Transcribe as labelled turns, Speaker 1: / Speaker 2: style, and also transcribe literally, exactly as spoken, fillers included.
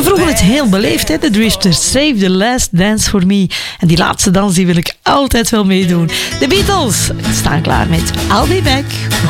Speaker 1: Ze vroegen het heel beleefd, hè, de Drifters. Save the last dance for me. En die laatste dans die wil ik altijd wel meedoen. De Beatles staan klaar met I'll Be Back.